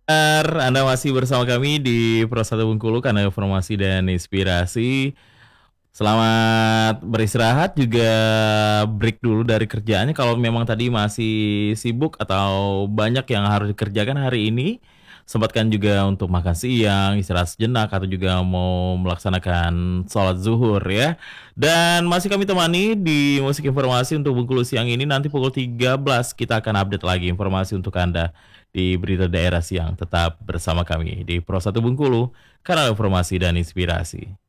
Anda masih bersama kami di Pro 1 Bengkulu karena informasi dan inspirasi. Selamat beristirahat juga break dulu dari kerjaannya kalau memang tadi masih sibuk atau banyak yang harus dikerjakan hari ini. Sempatkan juga untuk makan siang, istirahat sejenak atau juga mau melaksanakan sholat zuhur ya. Dan masih kami temani di musik informasi untuk Bengkulu siang ini nanti pukul 13 kita akan update lagi informasi untuk Anda di berita daerah siang. Tetap bersama kami di Pro 1 Bengkulu, kanal informasi dan inspirasi.